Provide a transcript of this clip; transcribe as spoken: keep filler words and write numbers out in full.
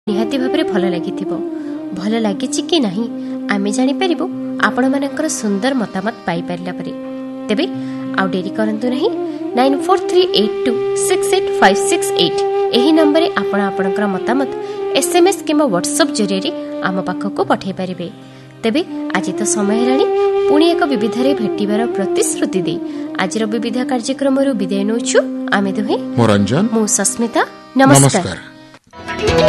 निहाती भाबरे भल लागिथिबो। भल लागिछि कि नाही आमे जानि परिबो आपण मानकर सुंदर मतामत पाई परिला परे। तेबे आउ डेरी करंतु नाही nine four three eight to six eight five six eight एही नंबर आपण आपणकर मतामत एसएमएस किंबा व्हाट्सएप जरिए आम पाखक पठाई पारिबे। तेबे आज तो समय हेलाणी पुणी एक विविधरे भेटिबार प्रतिश्रुति दे आजिर विविध कार्यक्रम विदाय नौछु। आमे दुहे मोरंजन मु सस्मिता नमस्कार, नमस्कार।